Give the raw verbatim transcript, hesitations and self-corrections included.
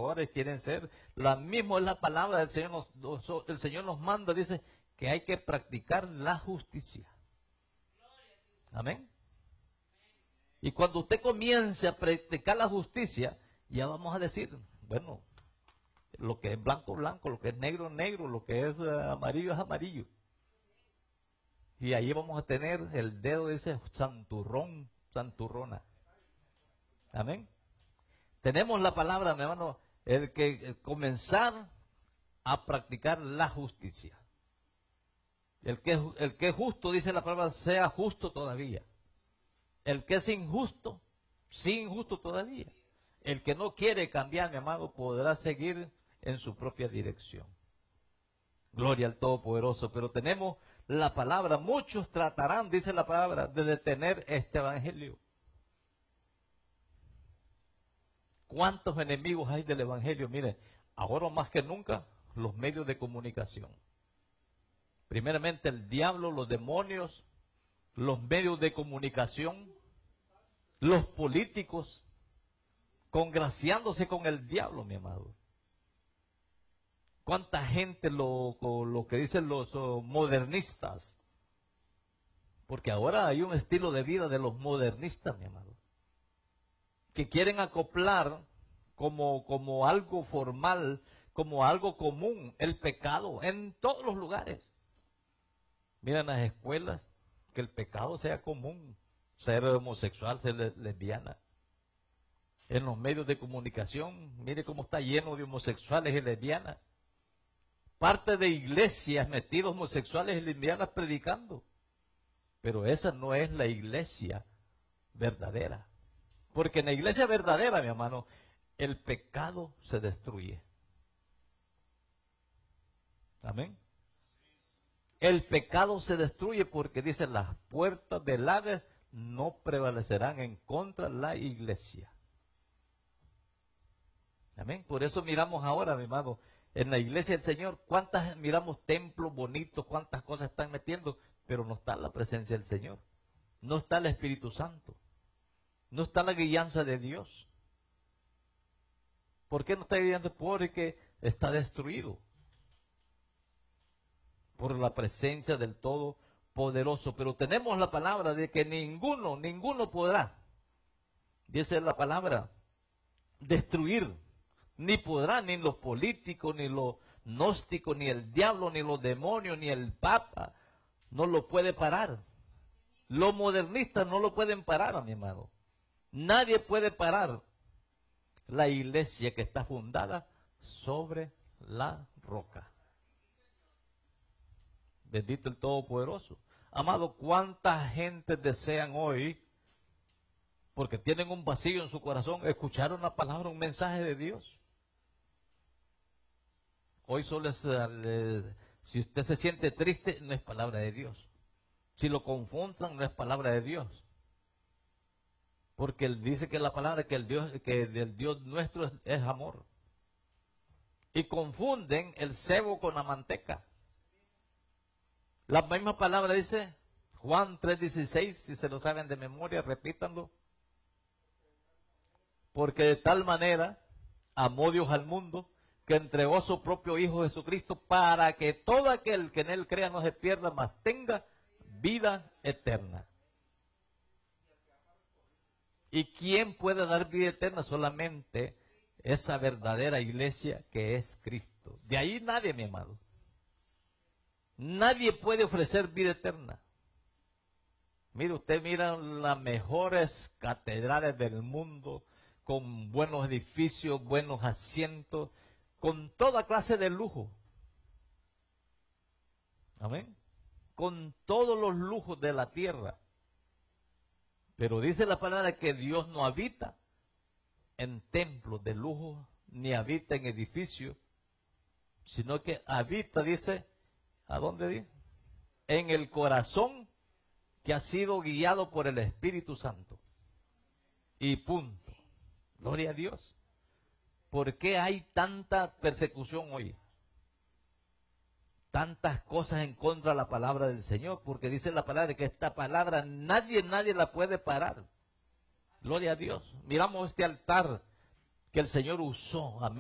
pecadores, quieren ser. La misma es la palabra del Señor. Nos, nos, el Señor nos manda, dice, que hay que practicar la justicia. Amén. Y cuando usted comience a practicar la justicia, ya vamos a decir, bueno, lo que es blanco, blanco, lo que es negro, negro, lo que es uh, amarillo, es amarillo. Y ahí vamos a tener el dedo de ese santurrón, santurrona. Amén. Tenemos la palabra, mi hermano, el que el comenzar a practicar la justicia. El que, el que es justo, dice la palabra, sea justo todavía. El que es injusto, sí injusto todavía. El que no quiere cambiar, mi amado, podrá seguir en su propia dirección. Gloria al Todopoderoso. Pero tenemos la palabra. Muchos tratarán, dice la palabra, de detener este evangelio. ¿Cuántos enemigos hay del evangelio? Mire, ahora más que nunca, los medios de comunicación. Primeramente el diablo, los demonios, los medios de comunicación, los políticos, congraciándose con el diablo, mi amado. ¿Cuánta gente lo, lo que dicen los oh, modernistas? Porque ahora hay un estilo de vida de los modernistas, mi amado, que quieren acoplar como, como algo formal, como algo común, el pecado en todos los lugares. Miren las escuelas, que el pecado sea común, ser homosexual, ser lesbiana. En los medios de comunicación, mire cómo está lleno de homosexuales y lesbianas. Parte de iglesias metidos homosexuales y lesbianas predicando. Pero esa no es la iglesia verdadera. Porque en la iglesia verdadera, mi hermano, el pecado se destruye. Amén. El pecado se destruye porque dice, las puertas del Hades no prevalecerán en contra de la iglesia. Amén. Por eso miramos ahora, mi hermano, en la iglesia del Señor, cuántas miramos templos bonitos, cuántas cosas están metiendo, pero no está la presencia del Señor. No está el Espíritu Santo. No está la guianza de Dios. ¿Por qué no está guiando? Porque está destruido por la presencia del Todopoderoso. Pero tenemos la palabra de que ninguno, ninguno podrá, dice la palabra, destruir. Ni podrá, ni los políticos, ni los gnósticos, ni el diablo, ni los demonios, ni el papa, no lo puede parar. Los modernistas no lo pueden parar, mi hermano. Nadie puede parar la iglesia que está fundada sobre la roca. Bendito el Todopoderoso. Amado, ¿cuánta gente desean hoy, porque tienen un vacío en su corazón, escuchar una palabra, un mensaje de Dios? Hoy solo es, eh, si usted se siente triste, no es palabra de Dios. Si lo confundan, no es palabra de Dios. Porque él dice que la palabra, que el Dios, que el Dios nuestro es, es amor. Y confunden el cebo con la manteca. La misma palabra dice, Juan tres dieciséis, si se lo saben de memoria, repítanlo. Porque de tal manera amó Dios al mundo, que entregó a su propio Hijo Jesucristo, para que todo aquel que en Él crea no se pierda, mas tenga vida eterna. ¿Y quién puede dar vida eterna? Solamente esa verdadera iglesia que es Cristo. De ahí nadie, mi amado. Nadie puede ofrecer vida eterna. Mire, usted mira las mejores catedrales del mundo, con buenos edificios, buenos asientos, con toda clase de lujo. Amén. Con todos los lujos de la tierra. Pero dice la palabra que Dios no habita en templos de lujo, ni habita en edificios, sino que habita, dice, ¿a dónde dice? En el corazón que ha sido guiado por el Espíritu Santo. Y punto. Gloria a Dios. ¿Por qué hay tanta persecución hoy? Tantas cosas en contra de la palabra del Señor, porque dice la palabra que esta palabra nadie, nadie la puede parar. Gloria a Dios. Miramos este altar que el Señor usó. Amén.